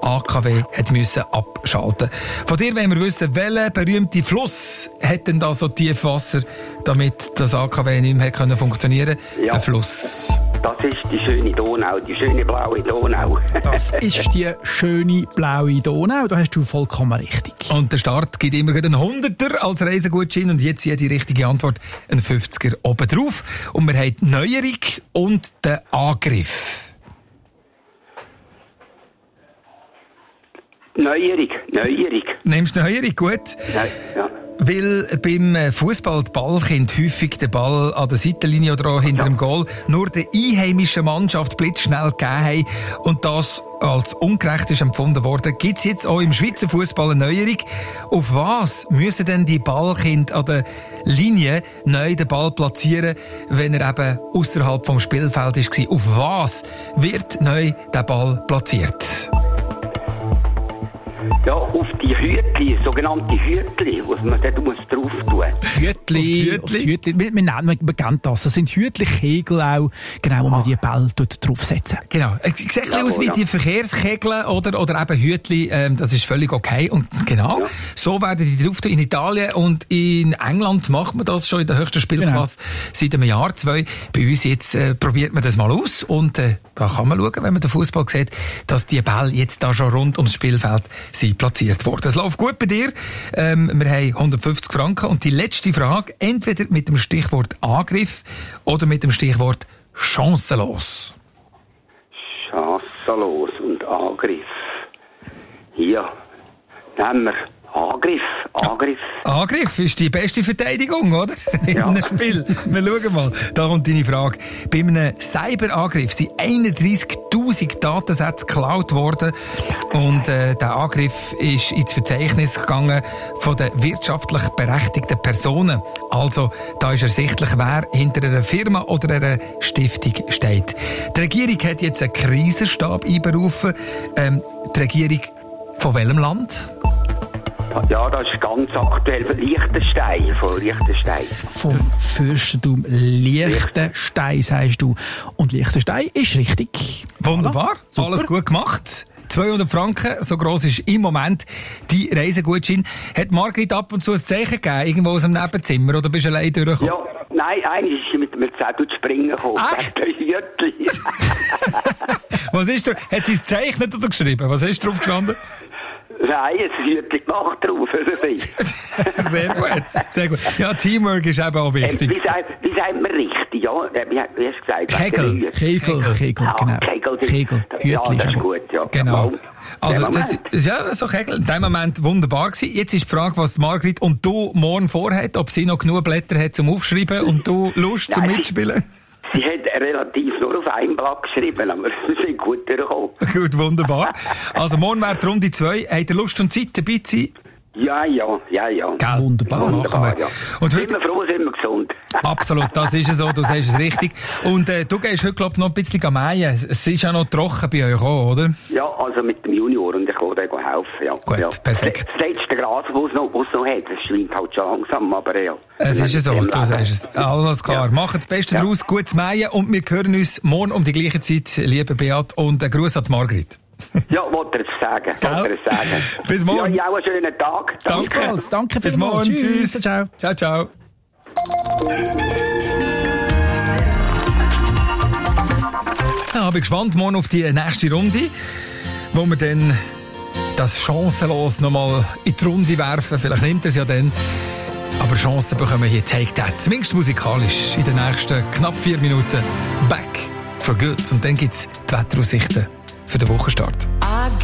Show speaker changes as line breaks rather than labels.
AKW hat müssen abschalten. Von dir wollen wir wissen, welcher berühmte Fluss hat denn da so Tiefwasser, damit das AKW nicht mehr können funktionieren konnte?
Ja.
Der Fluss.
Das ist die schöne Donau, die schöne blaue Donau.
Das ist die schöne blaue Donau, da hast du vollkommen richtig.
Und der Start gibt immer einen 100er als Reisegutschein und jetzt jede richtige Antwort ein 50er obendrauf. Und wir haben die Neuerung und den Angriff.
Neuerung.
Nimmst du Neuerung, gut?
Ja.
Weil beim Fußball die Ballkind häufig den Ball an der Seitenlinie oder auch hinter dem Goal nur der einheimischen Mannschaft blitzschnell gegeben haben und das als ungerecht ist empfunden worden, gibt es jetzt auch im Schweizer Fußball eine Neuerung. Auf was müssen denn die Ballkind an der Linie neu den Ball platzieren, wenn er eben außerhalb vom Spielfeld war? Auf was wird neu der Ball platziert?
Ja, auf die Hütli, sogenannte Hütli, was man dort drauf tun muss.
Hütli. Wir kennen das. Das sind Hütli-Kegel auch, genau, wo man die Bälle dort draufsetzen.
Genau. Es sieht ein bisschen aus wie die Verkehrskegel oder eben Hütli. Das ist völlig okay. Und genau, so werden die drauf tun. In Italien und in England macht man das schon in der höchsten Spielklasse seit einem Jahr, 2. Bei uns jetzt probiert man das mal aus. Und da kann man schauen, wenn man den Fußball sieht, dass die Bälle jetzt da schon rund ums Spielfeld sind platziert worden. Es läuft gut bei dir. Wir haben 150 Franken. Und die letzte Frage, entweder mit dem Stichwort Angriff oder mit dem Stichwort chancenlos.
Chancenlos und Angriff. Ja, nehmen wir Angriff.
Angriff ist die beste Verteidigung, oder? In einem Spiel. Wir schauen mal. Da kommt deine Frage. Bei einem Cyberangriff sind 31'000 Datensätze geklaut worden. Und der Angriff ist ins Verzeichnis gegangen von den wirtschaftlich berechtigten Personen. Also, da ist ersichtlich, wer hinter einer Firma oder einer Stiftung steht. Die Regierung hat jetzt einen Krisenstab einberufen. Die Regierung von welchem Land?
Ja, das ist ganz aktuell von Liechtenstein.
Vom Fürstentum Liechtenstein, sagst du. Und Liechtenstein ist richtig.
Wunderbar.
Super.
Alles gut gemacht. 200 Franken, so gross ist im Moment die Reisegutschein. Hat Margrit ab und zu ein Zeichen gegeben, irgendwo aus dem Nebenzimmer, oder bist du allein durchgekommen?
Ja, nein, eigentlich ist sie mit einem Zettel zu springen gekommen.
Echt? Was ist da? Hat sie es gezeichnet oder geschrieben? Was ist drauf gestanden?
Nein, es wird gemacht drauf.
Sehr gut. Ja, Teamwork ist eben auch wichtig.
Wie sagt man richtig? Ja, wie hast du gesagt?
Kegel,
genau. Kegel.
Ja, das ist gut, ja.
Genau. Also, das ist ja so Kegel. In dem Moment wunderbar gewesen. Jetzt ist die Frage, was Margrit und du morgen vorhat, ob sie noch genug Blätter hat zum Aufschreiben und du Lust zum Mitspielen?
Sie hat relativ nur auf einem Blatt geschrieben, aber wir sind gut durchgekommen.
Gut, wunderbar. Also morgen wäre die Runde 2. Habt ihr Lust und Zeit dabei zu sein?
Ja.
Gell?
Wunderbar.
Das machen wir.
Ja.
Und
Sind
heute...
wir froh, sind wir gesund.
Absolut, das ist es so, du sagst es richtig. Und du gehst heute, glaube ich, noch ein bisschen mähen. Es ist ja noch trocken bei euch auch, oder?
Ja, also mit dem Junior und ich kann dir helfen. Ja.
Gut,
ja.
perfekt.
Das letzte Gras, das es noch hat, das schwimmt halt schon langsam, aber ja.
Es ist so, du sagst es. Alles klar. Ja. Macht das Beste daraus, gutes Mähen und wir hören uns morgen um die gleiche Zeit, liebe Beat, und einen Gruß an die Margrit.
Ja, wollte er es sagen.
Bis morgen.
Ja, auch einen schönen Tag.
Danke
Bis morgen. Tschüss.
Ciao.
Ciao. Ja, bin gespannt morgen auf die nächste Runde, wo wir dann das chancenlos nochmal in die Runde werfen. Vielleicht nimmt er es ja dann. Aber Chancen bekommen wir hier Take That. Zumindest musikalisch in den nächsten knapp 4 Minuten. Back for good. Und dann gibt es die Wetteraussichten für den Wochenstart.